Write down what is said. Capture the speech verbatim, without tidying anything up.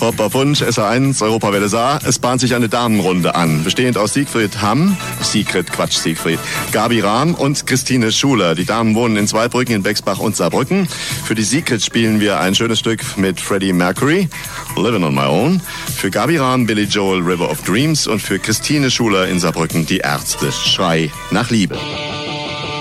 Pop auf Wunsch, S R eins, Europawelle Saar. Es bahnt sich eine Damenrunde an, bestehend aus Siegfried Hamm, Sigrid, Quatsch, Siegfried, Gabi Rahm und Christine Schuler. Die Damen wohnen in Zweibrücken, in Bexbach und Saarbrücken. Für die Sigrid spielen wir ein schönes Stück mit Freddie Mercury, Living on My Own. Für Gabi Rahm, Billy Joel, River of Dreams. Und für Christine Schuler in Saarbrücken, die Ärzte, Schrei nach Liebe.